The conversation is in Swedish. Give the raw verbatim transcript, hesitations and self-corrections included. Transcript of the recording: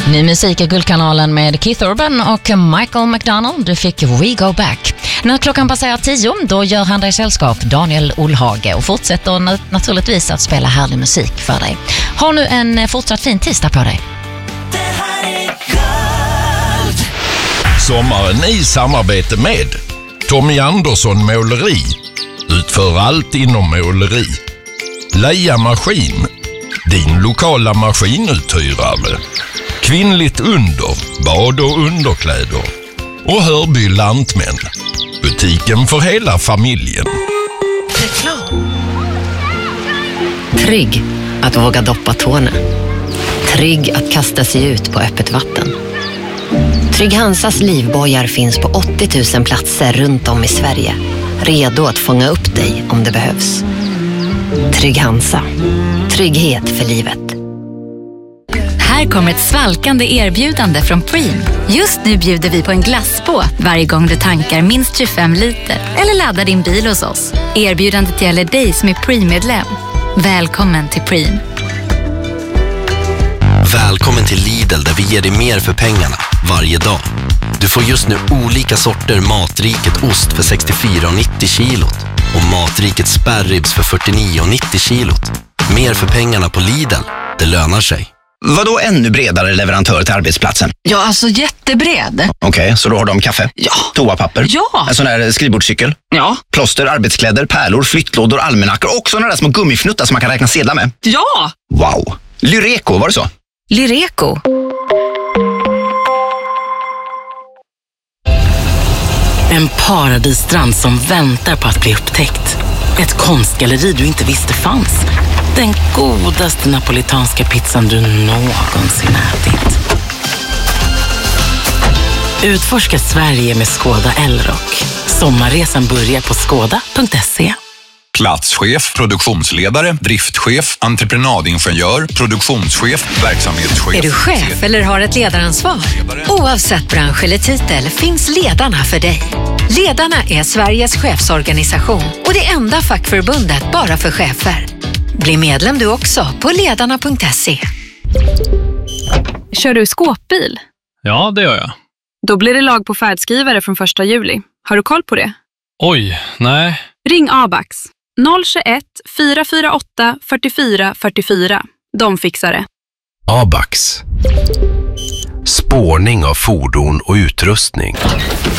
Ny musik i Guldkanalen med Keith Urban och Michael McDonald. Du fick We Go Back. När klockan passerar tio, då gör han dig sällskap, Daniel Olhage, och fortsätter nat- naturligtvis att spela härlig musik för dig. Ha nu en fortsatt fin tisdag på dig. Det här är Guld. Sommaren i samarbete med Tommy Andersson Måleri. Utför allt inom måleri. Leia Maskin, din lokala maskinuthyrare. Kvinnligt under, bad och underkläder. Och Hörby Lantmän, butiken för hela familjen. Reklam. Trygg att våga doppa tårna. Trygg att kasta sig ut på öppet vatten. Trygg Hansas livbojar finns på åttio tusen platser runt om i Sverige. Redo att fånga upp dig om det behövs. Trygg Hansa. Trygghet för livet. Här kommer ett svalkande erbjudande från Preem. Just nu bjuder vi på en glassbåt varje gång du tankar minst tjugofem liter eller laddar din bil hos oss. Erbjudandet gäller dig som är Preem-medlem. Välkommen till Preem. Välkommen till Lidl där vi ger dig mer för pengarna varje dag. Du får just nu olika sorter Matriket ost för sextiofyra nittio kilot och Matriket spärribs för fyrtionio nittio kilot. Mer för pengarna på Lidl. Det lönar sig. Vadå ännu bredare leverantör till arbetsplatsen? Ja, alltså jättebred. Okej, okay, så då har de kaffe? Ja. Toapapper? Ja. En sån här skrivbordscykel? Ja. Plåster, arbetskläder, pärlor, flyttlådor, almanackor och såna där små gummifnuttar som man kan räkna sedlar med? Ja! Wow! Lyreco, var det så? Lyreco. En paradisstrand som väntar på att bli upptäckt. Ett konstgalleri du inte visste fanns. Den godaste napolitanska pizzan du någonsin ätit. Utforska Sverige med Skoda Elrock. Sommarresan börjar på skoda punkt se. Platschef, produktionsledare, driftchef, entreprenadingenjör, produktionschef, verksamhetschef. Är du chef eller har ett ledaransvar? Oavsett bransch eller titel finns Ledarna för dig. Ledarna är Sveriges chefsorganisation och det enda fackförbundet bara för chefer. Bli medlem du också på ledarna punkt se. Kör du skåpbil? Ja, det gör jag. Då blir det lag på färdskrivare från första juli. Har du koll på det? Oj, nej. Ring Abax. noll tjugoett, fyra fyra åtta, fyrtiofyra fyrtiofyra. De fixar det. Abax. Spårning av fordon och utrustning.